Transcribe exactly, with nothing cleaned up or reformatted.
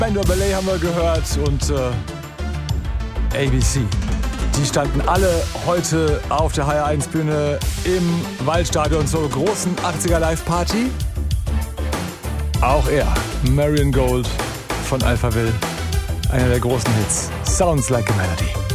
Spandau Ballet haben wir gehört und äh, A B C. Die standen alle heute auf der H R eins Bühne im Waldstadion zur großen achtziger Live-Party. Auch er, Marion Gold von Alphaville, einer der großen Hits. Sounds Like a Melody.